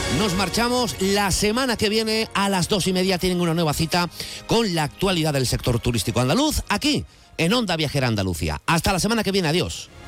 Nos marchamos. La semana que viene a las 2:30 tienen una nueva cita con la actualidad del sector turístico andaluz aquí en Onda Viajera Andalucía. Hasta la semana que viene. Adiós.